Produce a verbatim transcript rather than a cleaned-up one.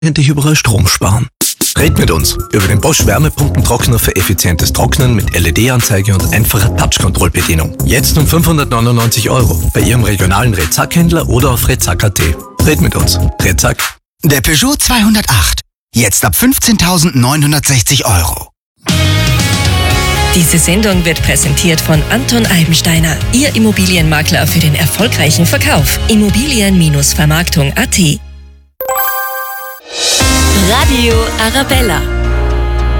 endlich überall Strom sparen. Red mit uns über den Bosch Wärmepumpentrockner für effizientes Trocknen mit L E D-Anzeige und einfacher Touch-Control-Bedienung. Jetzt um fünfhundertneunundneunzig Euro bei Ihrem regionalen Rezack-Händler oder auf rezack punkt at. Red mit uns. Rezack. Der Peugeot zweihundertacht. Jetzt ab fünfzehntausendneunhundertsechzig Euro. Diese Sendung wird präsentiert von Anton Eibensteiner, Ihr Immobilienmakler für den erfolgreichen Verkauf. Immobilien-Vermarktung punkt at. Radio Arabella.